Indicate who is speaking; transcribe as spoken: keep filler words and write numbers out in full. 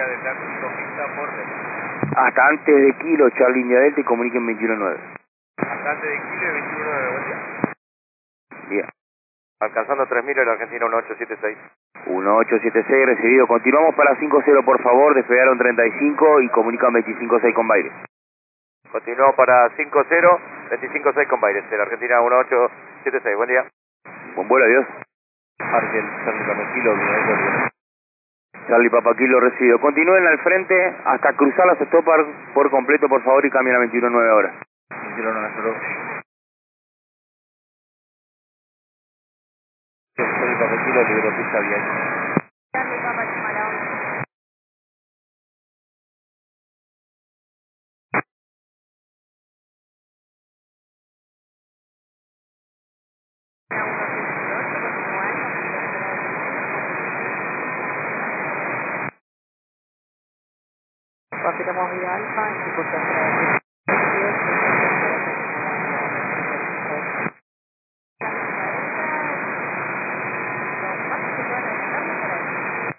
Speaker 1: India Delta cinco pista por Delta.
Speaker 2: Hasta antes de Kilo, Charlie India Delta y comuniquen veintiuno nueve.
Speaker 1: Hasta antes de Kilo y veintiuno nueve, buen día.
Speaker 2: Bien.
Speaker 1: Alcanzando tres mil en Argentina uno ocho siete seis.
Speaker 2: uno ocho siete seis recibido. Continuamos para cinco cero por favor, despegaron treinta y cinco y comunican veinticinco seis con Baires.
Speaker 1: Continuamos para cinco cero, veinticinco seis con Baires, en Argentina uno ocho siete seis, buen día.
Speaker 2: Buen vuelo, adiós.
Speaker 1: Argel, Charlie Papa Kilo, Kilo.
Speaker 2: Charlie Papa Kilo recibido. Continúen al frente hasta cruzar las stop por, por completo, por favor, y cambien a veintiuno nueve ahora.
Speaker 1: veintiuno nueve, solo. Charlie Papa Kilo, libero pista bien.
Speaker 3: Charlie Papa Lima, la onda. Confirmamos vía alfa, ejecución.